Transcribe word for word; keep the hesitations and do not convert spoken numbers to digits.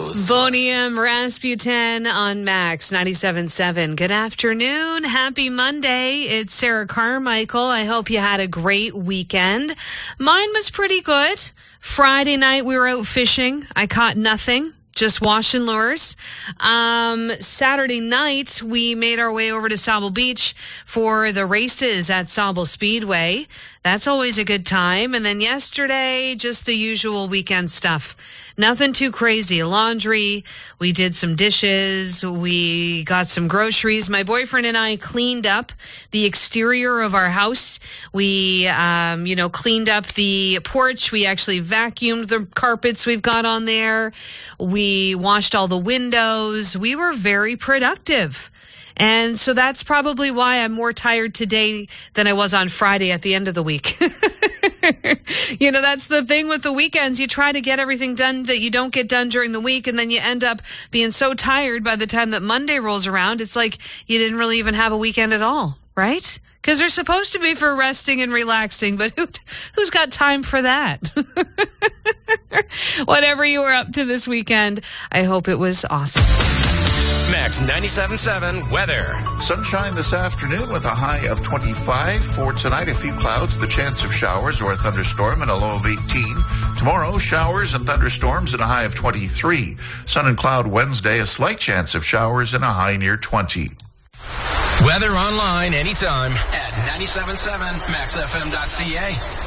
News. Boney M. Rasputin on Max ninety-seven point seven. Good afternoon. Happy Monday. It's Sarah Carmichael. I hope you had a great weekend. Mine was pretty good. Friday night we were out fishing. I caught nothing. Just washing lures. Um, Saturday night, we made our way over to Sauble Beach for the races at Sauble Speedway. That's always a good time. And then yesterday, just the usual weekend stuff. Nothing too crazy. Laundry. We did some dishes. We got some groceries. My boyfriend and I cleaned up the exterior of our house. We, um, you know, cleaned up the porch. We actually vacuumed the carpets we've got on there. We washed all the windows. We were very productive. And so that's probably why I'm more tired today than I was on Friday at the end of the week. You know, that's the thing with the weekends. You try to get everything done that you don't get done during the week, and then you end up being so tired by the time that Monday rolls around. It's like you didn't really even have a weekend at all, right? Because they're supposed to be for resting and relaxing, but who, who's got time for that? Whatever you were up to this weekend, I hope it was awesome. Max ninety-seven point seven weather. Sunshine this afternoon with a high of twenty-five. For tonight, a few clouds, the chance of showers or a thunderstorm, and a low of eighteen. Tomorrow, showers and thunderstorms and a high of twenty-three. Sun and cloud Wednesday, a slight chance of showers and a high near twenty. Weather online anytime at ninety-seven point seven max f m dot c a.